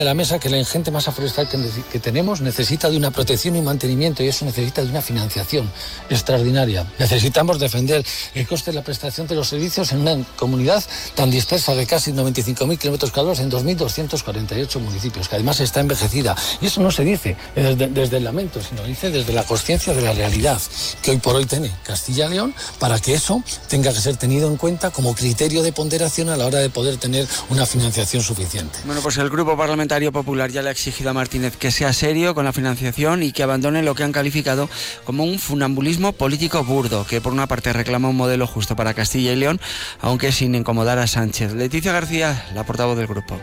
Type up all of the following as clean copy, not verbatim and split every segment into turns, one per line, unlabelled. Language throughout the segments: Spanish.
La mesa, que la ingente masa forestal que tenemos necesita de una protección y mantenimiento, y eso necesita de una financiación extraordinaria. Necesitamos defender el coste de la prestación de los servicios en una comunidad tan dispersa de casi 95.000 kilómetros cuadrados en 2.248 municipios, que además está envejecida. Y eso no se dice desde el lamento, sino dice desde la consciencia de la realidad que hoy por hoy tiene Castilla y León, para que eso tenga que ser tenido en cuenta como criterio de ponderación a la hora de poder tener una financiación suficiente.
Bueno, pues el Grupo Parlamentario Popular ya le ha exigido a Martínez que sea serio con la financiación y que abandone lo que han calificado como un funambulismo político burdo, que por una parte reclama un modelo justo para Castilla y León, aunque sin incomodar a Sánchez. Leticia García, la portavoz del grupo.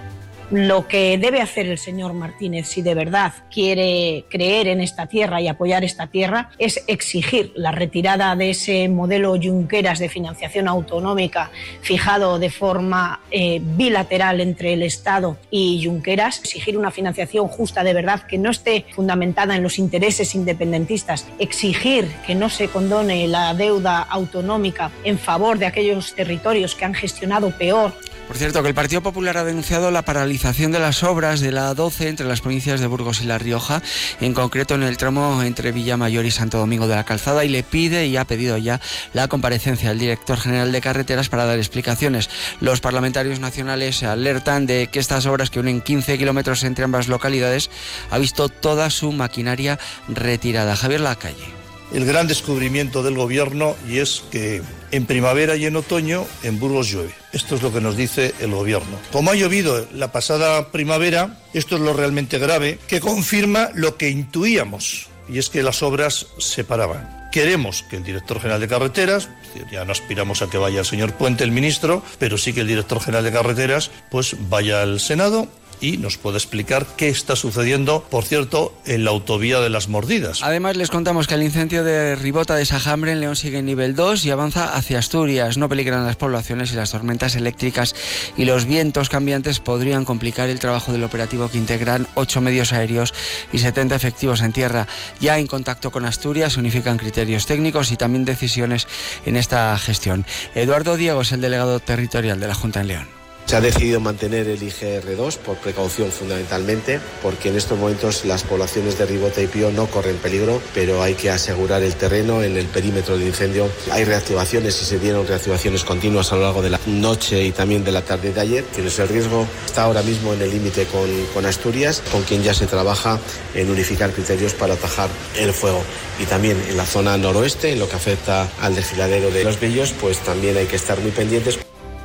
Lo que debe hacer el señor Martínez, si de verdad quiere creer en esta tierra y apoyar esta tierra, es exigir la retirada de ese modelo Junqueras de financiación autonómica fijado de forma bilateral entre el Estado y Junqueras, exigir una financiación justa de verdad que no esté fundamentada en los intereses independentistas, exigir que no se condone la deuda autonómica en favor de aquellos territorios que han gestionado peor.
Por cierto, que el Partido Popular ha denunciado la paralización de las obras de la A12 entre las provincias de Burgos y La Rioja, en concreto en el tramo entre Villamayor y Santo Domingo de la Calzada, y le pide y ha pedido ya la comparecencia del director general de carreteras para dar explicaciones. Los parlamentarios nacionales alertan de que estas obras, que unen 15 kilómetros entre ambas localidades, ha visto toda su maquinaria retirada. Javier Lacalle.
El gran descubrimiento del gobierno, y es que en primavera y en otoño en Burgos llueve. Esto es lo que nos dice el gobierno. Como ha llovido la pasada primavera, esto es lo realmente grave, que confirma lo que intuíamos, y es que las obras se paraban. Queremos que el director general de carreteras, ya no aspiramos a que vaya el señor Puente, el ministro, pero sí que el director general de carreteras pues vaya al Senado y nos puede explicar qué está sucediendo, por cierto, en la autovía de las Mordidas.
Además, les contamos que el incendio de Ribota de Sajambre en León sigue en nivel 2 y avanza hacia Asturias. No peligran las poblaciones y las tormentas eléctricas y los vientos cambiantes podrían complicar el trabajo del operativo, que integran 8 medios aéreos y 70 efectivos en tierra. Ya en contacto con Asturias se unifican criterios técnicos y también decisiones en esta gestión. Eduardo Diego es el delegado territorial de la Junta en León.
Se ha decidido mantener el IGR2 por precaución fundamentalmente, porque en estos momentos las poblaciones de Ribota y Pío no corren peligro, pero hay que asegurar el terreno en el perímetro del incendio. Hay reactivaciones y se dieron reactivaciones continuas a lo largo de la noche y también de la tarde de ayer. Tienes el riesgo, está ahora mismo en el límite con Asturias, con quien ya se trabaja en unificar criterios para atajar el fuego. Y también en la zona noroeste, en lo que afecta al desfiladero de Los Villos, pues también hay que estar muy pendientes.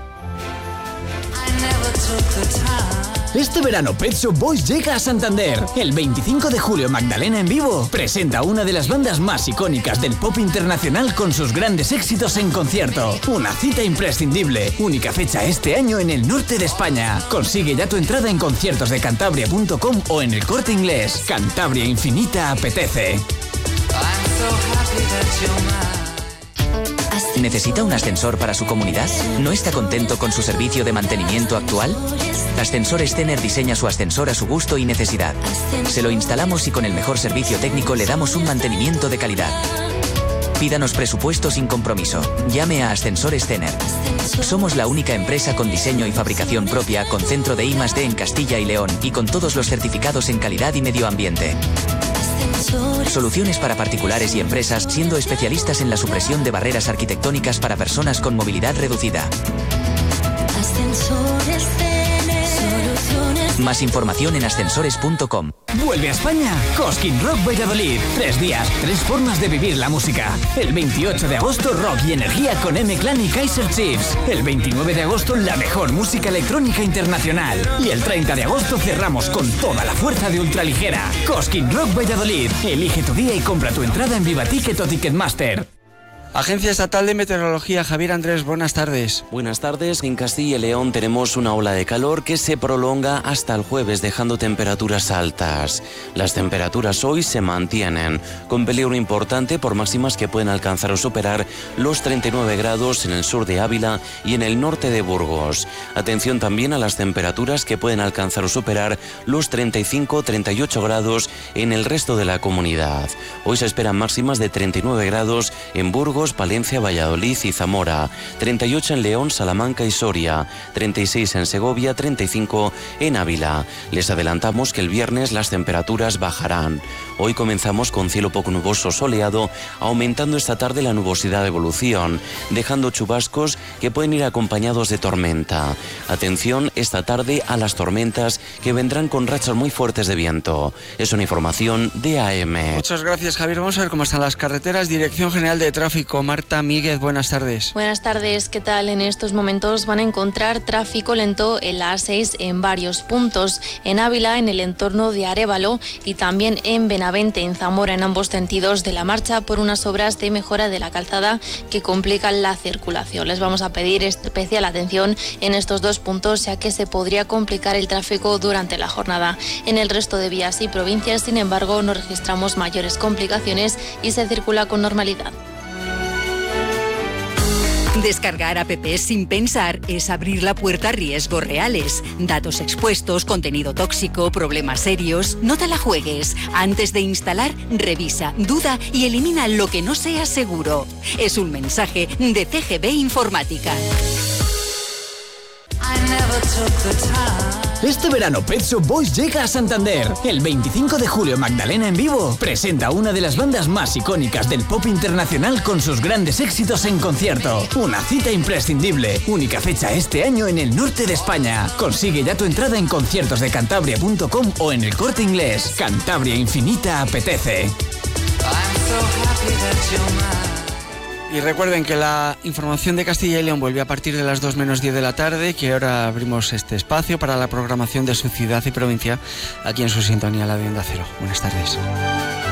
Este verano Pet Shop Boys llega a Santander. El 25 de julio Magdalena en vivo presenta una de las bandas más icónicas del pop internacional con sus grandes éxitos en concierto. Una cita imprescindible. Única fecha este año en el norte de España. Consigue ya tu entrada en conciertosdecantabria.com o en el Corte Inglés. Cantabria Infinita apetece.
¿Necesita un ascensor para su comunidad? ¿No está contento con su servicio de mantenimiento actual? Ascensores Tener diseña su ascensor a su gusto y necesidad. Se lo instalamos y con el mejor servicio técnico le damos un mantenimiento de calidad. Pídanos presupuesto sin compromiso. Llame a Ascensores Tener. Somos la única empresa con diseño y fabricación propia, con centro de I+D en Castilla y León y con todos los certificados en calidad y medio ambiente. Soluciones para particulares y empresas, siendo especialistas en la supresión de barreras arquitectónicas para personas con movilidad reducida. Más información en ascensores.com.
Vuelve a España Cosquín Rock Valladolid. 3 días, 3 formas de vivir la música. El 28 de agosto, rock y energía con M-Clan y Kaiser Chiefs. El 29 de agosto, la mejor música electrónica internacional. Y el 30 de agosto cerramos con toda la fuerza de Ultraligera. Cosquín Rock Valladolid. Elige tu día y compra tu entrada en Viva Ticket o Ticketmaster.
Agencia Estatal de Meteorología, Javier Andrés, buenas tardes.
Buenas tardes. En Castilla y León tenemos una ola de calor que se prolonga hasta el jueves, dejando temperaturas altas. Las temperaturas hoy se mantienen, con peligro importante por máximas que pueden alcanzar o superar los 39 grados en el sur de Ávila y en el norte de Burgos. Atención también a las temperaturas que pueden alcanzar o superar los 35-38 grados en el resto de la comunidad. Hoy se esperan máximas de 39 grados en Burgos Burgos, Palencia, Valladolid y Zamora, 38 en León, Salamanca y Soria, 36 en Segovia, 35 en Ávila. Les adelantamos que el viernes las temperaturas bajarán. Hoy comenzamos con cielo poco nuboso soleado, aumentando esta tarde la nubosidad de evolución, dejando chubascos que pueden ir acompañados de tormenta. Atención esta tarde a las tormentas que vendrán con rachas muy fuertes de viento. Es una información de AM.
Muchas gracias, Javier. Vamos a ver cómo están las carreteras. Dirección General de Tráfico, Marta Míguez, buenas tardes.
Buenas tardes, ¿qué tal? En estos momentos van a encontrar tráfico lento en la A6 en varios puntos. En Ávila, en el entorno de Arévalo, y también en Benavente, en Zamora, en ambos sentidos de la marcha por unas obras de mejora de la calzada que complican la circulación. Les vamos a pedir especial atención en estos dos puntos, ya que se podría complicar el tráfico durante la jornada. En el resto de vías y provincias, sin embargo, no registramos mayores complicaciones y se circula con normalidad.
Descargar apps sin pensar es abrir la puerta a riesgos reales. Datos expuestos, contenido tóxico, problemas serios. No te la juegues. Antes de instalar, revisa, duda y elimina lo que no sea seguro. Es un mensaje de CGB Informática.
Este verano Pet Shop Boys llega a Santander. El 25 de julio Magdalena en Vivo presenta una de las bandas más icónicas del pop internacional con sus grandes éxitos en concierto. Una cita imprescindible. Única fecha este año en el norte de España. Consigue ya tu entrada en conciertosdecantabria.com o en el Corte Inglés. Cantabria Infinita apetece.
Y recuerden que la información de Castilla y León vuelve a partir de las 2 menos 10 de la tarde, que ahora abrimos este espacio para la programación de su ciudad y provincia, aquí en su sintonía, la de Onda Cero. Buenas tardes.